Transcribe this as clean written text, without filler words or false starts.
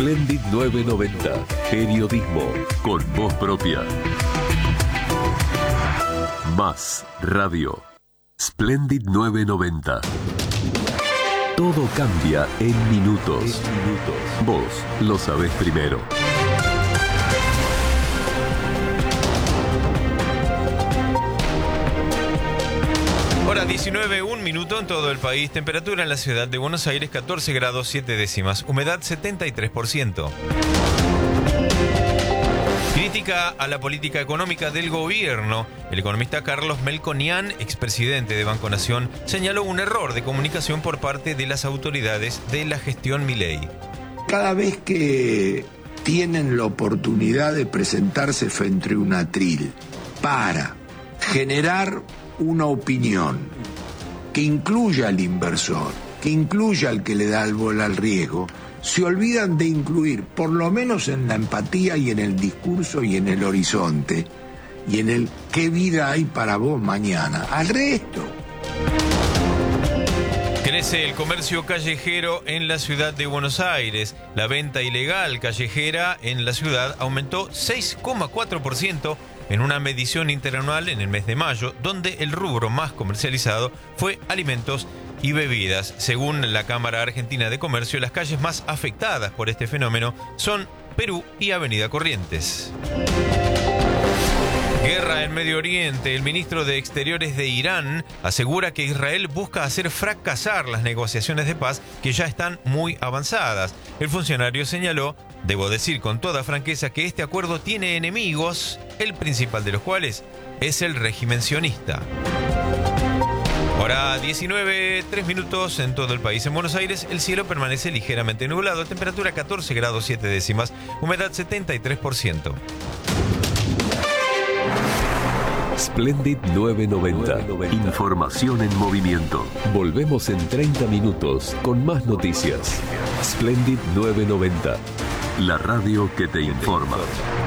Splendid 990. Periodismo con voz propia. Más radio. Splendid 990. Todo cambia en minutos. Vos lo sabés primero. Hora 19, 1 minuto en todo el país. Temperatura en la ciudad de Buenos Aires 14 grados 7 décimas. Humedad 73%. Crítica a la política económica del gobierno. El economista Carlos Melconian, expresidente de Banco Nación, señaló un error de comunicación por parte de las autoridades de la gestión Milei. Cada vez que tienen la oportunidad de presentarse frente a un atril para generar una opinión que incluya al inversor, que incluya al que le da el bola al riesgo, se olvidan de incluir, por lo menos en la empatía y en el discurso y en el horizonte, y en el qué vida hay para vos mañana, al resto. Crece el comercio callejero en la ciudad de Buenos Aires. La venta ilegal callejera en la ciudad aumentó 6,4% en una medición interanual en el mes de mayo, donde el rubro más comercializado fue alimentos y bebidas. Según la Cámara Argentina de Comercio, las calles más afectadas por este fenómeno son Perú y Avenida Corrientes. Guerra en Medio Oriente. El ministro de Exteriores de Irán asegura que Israel busca hacer fracasar las negociaciones de paz que ya están muy avanzadas. El funcionario señaló: debo decir con toda franqueza que este acuerdo tiene enemigos, el principal de los cuales es el régimen sionista. Hora 19, 3 minutos en todo el país. En Buenos Aires el cielo permanece ligeramente nublado, temperatura 14 grados 7 décimas, humedad 73%. Splendid 990. Información en movimiento. Volvemos en 30 minutos con más noticias. Splendid 990. La radio que te informa.